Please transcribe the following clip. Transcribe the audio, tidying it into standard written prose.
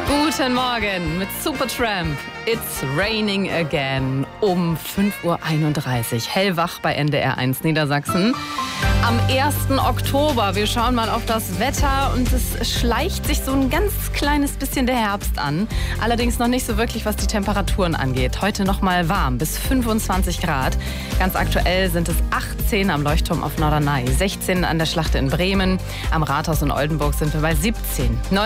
Guten Morgen mit Supertramp. It's raining again um 5:31 Uhr. Hellwach bei NDR 1 Niedersachsen. Am 1. Oktober. Wir schauen mal auf das Wetter und es schleicht sich so ein ganz kleines bisschen der Herbst an. Allerdings noch nicht so wirklich, was die Temperaturen angeht. Heute noch mal warm, bis 25 Grad. Ganz aktuell sind es 18 am Leuchtturm auf Norderney, 16 an der Schlachte in Bremen. Am Rathaus in Oldenburg sind wir bei 17.